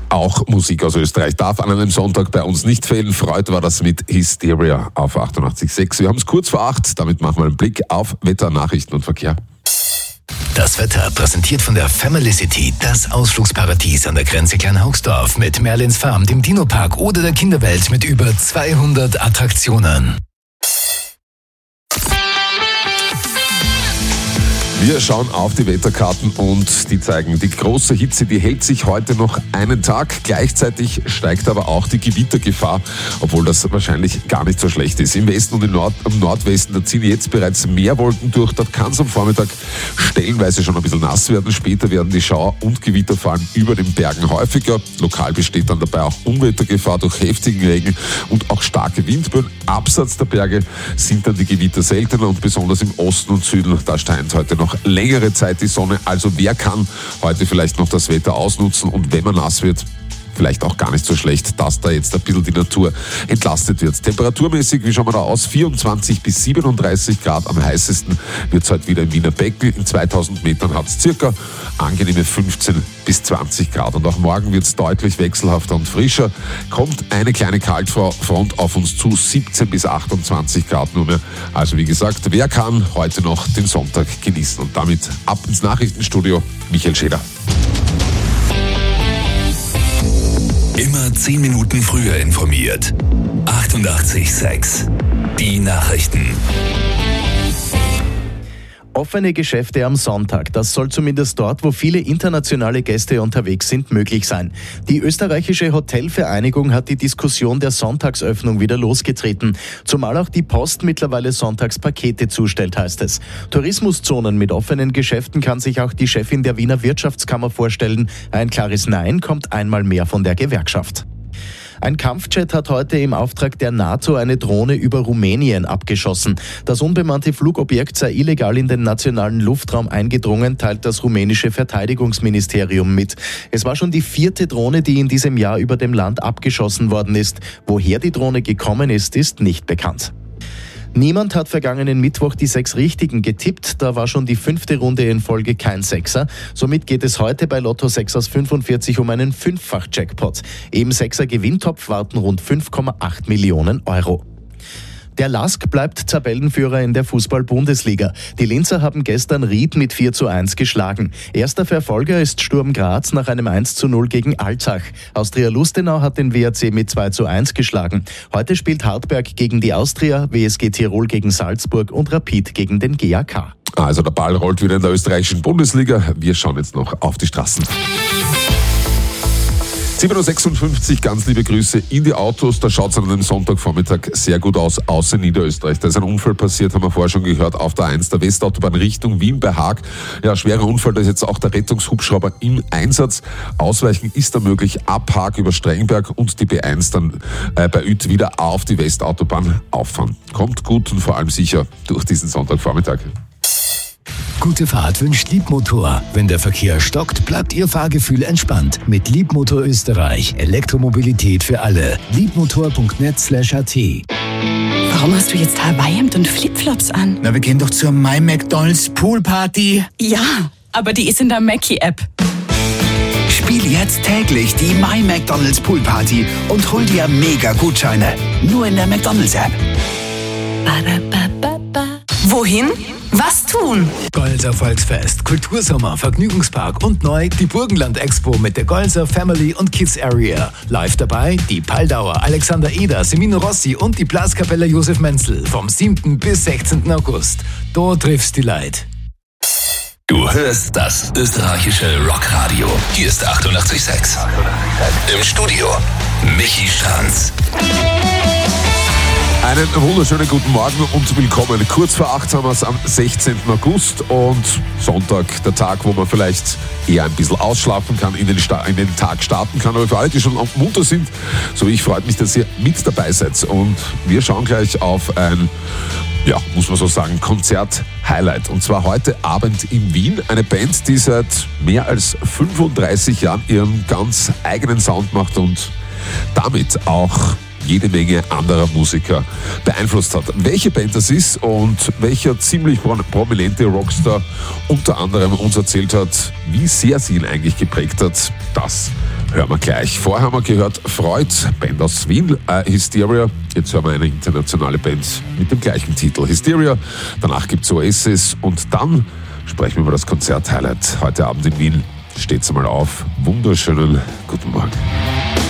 Auch Musik aus Österreich darf an einem Sonntag bei uns nicht fehlen. Freud war das mit Hysteria auf 88.6. Wir haben es kurz vor 8. Damit machen wir einen Blick auf Wetter, Nachrichten und Verkehr. Das Wetter präsentiert von der Family City, das Ausflugsparadies an der Grenze Kleinhaugsdorf mit Merlins Farm, dem Dino-Park oder der Kinderwelt mit über 200 Attraktionen. Wir schauen auf die Wetterkarten und die zeigen, die große Hitze, die hält sich heute noch einen Tag. Gleichzeitig steigt aber auch die Gewittergefahr, obwohl das wahrscheinlich gar nicht so schlecht ist. Im Westen und im Nordwesten, da ziehen jetzt bereits mehr Wolken durch. Dort kann es am Vormittag stellenweise schon ein bisschen nass werden. Später werden die Schauer und Gewitter vor allem über den Bergen häufiger. Lokal besteht dann dabei auch Unwettergefahr durch heftigen Regen und auch starke Windböen. Abseits der Berge sind dann die Gewitter seltener und besonders im Osten und Süden, da scheint heute noch längere Zeit die Sonne. Also wer kann heute vielleicht noch das Wetter ausnutzen und wenn man nass wird, vielleicht auch gar nicht so schlecht, dass da jetzt ein bisschen die Natur entlastet wird. Temperaturmäßig, wie schauen wir da aus? 24 bis 37 Grad. Am heißesten wird es heute wieder im Wiener Becken. In 2000 Metern hat es circa angenehme 15 bis 20 Grad. Und auch morgen wird es deutlich wechselhafter und frischer. Kommt eine kleine Kaltfront auf uns zu, 17 bis 28 Grad nur mehr. Also wie gesagt, wer kann heute noch den Sonntag genießen? Und damit ab ins Nachrichtenstudio, Michael Scheder. Immer 10 Minuten früher informiert. 88.6 Die Nachrichten. Offene Geschäfte am Sonntag, das soll zumindest dort, wo viele internationale Gäste unterwegs sind, möglich sein. Die österreichische Hotelvereinigung hat die Diskussion der Sonntagsöffnung wieder losgetreten. Zumal auch die Post mittlerweile Sonntagspakete zustellt, heißt es. Tourismuszonen mit offenen Geschäften kann sich auch die Chefin der Wiener Wirtschaftskammer vorstellen. Ein klares Nein kommt einmal mehr von der Gewerkschaft. Ein Kampfjet hat heute im Auftrag der NATO eine Drohne über Rumänien abgeschossen. Das unbemannte Flugobjekt sei illegal in den nationalen Luftraum eingedrungen, teilt das rumänische Verteidigungsministerium mit. Es war schon die 4. Drohne, die in diesem Jahr über dem Land abgeschossen worden ist. Woher die Drohne gekommen ist nicht bekannt. Niemand hat vergangenen Mittwoch die 6 Richtigen getippt. Da war schon die 5. Runde in Folge kein Sechser. Somit geht es heute bei Lotto 6 aus 45 um einen 5-fach-Jackpot. Im 6er-Gewinntopf warten rund 5,8 Millionen Euro. Der LASK bleibt Tabellenführer in der Fußball-Bundesliga. Die Linzer haben gestern Ried mit 4:1 geschlagen. Erster Verfolger ist Sturm Graz nach einem 1:0 gegen Altach. Austria Lustenau hat den WAC mit 2:1 geschlagen. Heute spielt Hartberg gegen die Austria, WSG Tirol gegen Salzburg und Rapid gegen den GAK. Also der Ball rollt wieder in der österreichischen Bundesliga. Wir schauen jetzt noch auf die Straßen. 7.56 Uhr, ganz liebe Grüße in die Autos. Da schaut es an einem Sonntagvormittag sehr gut aus, außer Niederösterreich. Da ist ein Unfall passiert, haben wir vorher schon gehört, auf der 1 der Westautobahn Richtung Wien bei Haag. Ja, schwerer Unfall, da ist jetzt auch der Rettungshubschrauber im Einsatz. Ausweichen ist da möglich ab Haag über Strengberg und die B1 dann bei Uth wieder auf die Westautobahn auffahren. Kommt gut und vor allem sicher durch diesen Sonntagvormittag. Gute Fahrt wünscht Liebmotor. Wenn der Verkehr stockt, bleibt Ihr Fahrgefühl entspannt. Mit Liebmotor Österreich. Elektromobilität für alle. Liebmotor.net/at. Warum hast du jetzt Hawaii-Hemd und Flipflops an? Na, wir gehen doch zur My McDonald's Poolparty. Ja, aber die ist in der Mackie-App. Spiel jetzt täglich die My McDonald's Poolparty und hol dir Mega-Gutscheine. Nur in der McDonald's-App. Wohin? Was tun? Golser Volksfest, Kultursommer, Vergnügungspark und neu die Burgenland-Expo mit der Golser Family und Kids Area. Live dabei die Paldauer, Alexander Eder, Semino Rossi und die Blaskapelle Josef Menzel vom 7. bis 16. August. Da triffst die Leid. Du hörst das österreichische Rockradio. Hier ist 88.6. Im Studio Michi Stranz. Einen wunderschönen guten Morgen und willkommen. Kurz vor 8 haben wir es am 16. August und Sonntag, der Tag, wo man vielleicht eher ein bisschen ausschlafen kann, in den Tag starten kann. Aber für alle, die schon munter sind, so wie ich, freut mich, dass ihr mit dabei seid. Und wir schauen gleich auf ein, ja, muss man so sagen, Konzert-Highlight. Und zwar heute Abend in Wien. Eine Band, die seit mehr als 35 Jahren ihren ganz eigenen Sound macht und damit auch jede Menge anderer Musiker beeinflusst hat. Welche Band das ist und welcher ziemlich prominente Rockstar unter anderem uns erzählt hat, wie sehr sie ihn eigentlich geprägt hat, das Hören wir gleich. Vorher haben wir gehört Freud, Band aus Wien, Hysteria. Jetzt hören wir eine internationale Band mit dem gleichen Titel, Hysteria. Danach gibt es Oasis und dann sprechen wir über das Konzert-Highlight heute Abend in Wien. Steht's einmal auf. Wunderschönen guten Morgen.